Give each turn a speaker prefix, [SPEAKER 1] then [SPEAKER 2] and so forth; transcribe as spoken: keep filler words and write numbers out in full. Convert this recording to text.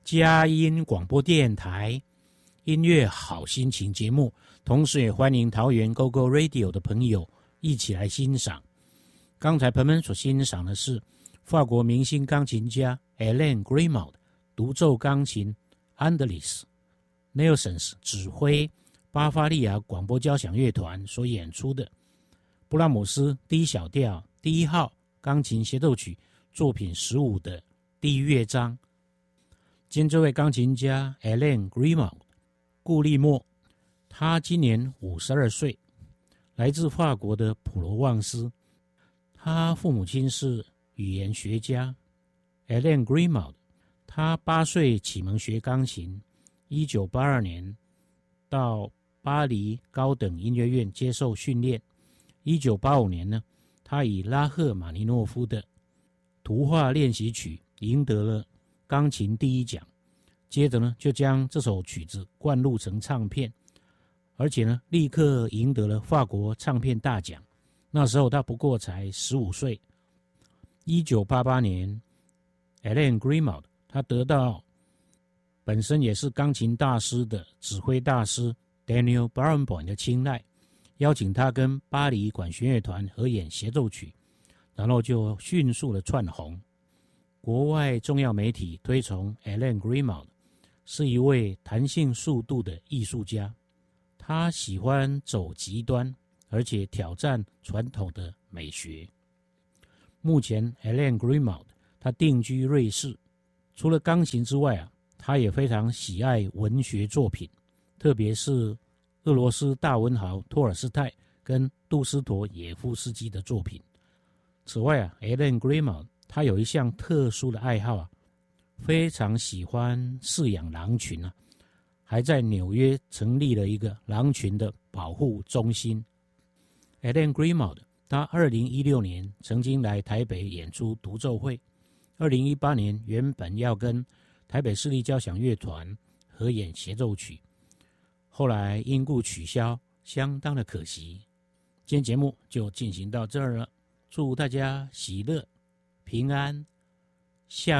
[SPEAKER 1] 佳音广播电台音乐好心情节目，同时也欢迎桃园 Go Go Radio 的朋友一起来欣赏。刚才朋友们所欣赏的是法国明星钢琴家 Alain Grimaud 独奏钢琴 Andelys Nelsons 指挥巴伐利亚广播交响乐团所演出的布拉姆斯 D 小调第一号钢琴协奏曲作品十五的第一乐章。今天这位钢琴家 Alain Grimaud 顾利莫，他今年五十二岁，来自法国的普罗旺斯。他父母亲是语言学家 Alain Grimaud， 他八岁启蒙学钢琴，一九八二年到巴黎高等音乐院接受训练。一九八五年呢，他以拉赫玛尼诺夫的图画练习曲赢得了钢琴第一奖，接着呢就将这首曲子灌录成唱片，而且呢立刻赢得了法国唱片大奖。那时候他不过才十五岁。一九八八年 Alain Grimaud 他得到本身也是钢琴大师的指挥大师 Daniel Barenboim 的青睐，邀请他跟巴黎管弦乐团合演协奏曲，然后就迅速的窜红。国外重要媒体推崇 Alain Grimaud 是一位弹性速度的艺术家，他喜欢走极端，而且挑战传统的美学。目前 Alain Grimaud 他定居瑞士，除了钢琴之外啊，他也非常喜爱文学作品，特别是俄罗斯大文豪托尔斯泰跟杜斯妥也夫斯基的作品。此外啊 Alain Grimaud 他有一项特殊的爱好啊，非常喜欢饲养狼群啊，还在纽约成立了一个狼群的保护中心。Alain Grimaud 他二零一六年曾经来台北演出独奏会，二零一八年原本要跟台北市立交响乐团合演协奏曲，后来因故取消，相当的可惜。今天节目就进行到这儿了，祝大家喜乐平安，下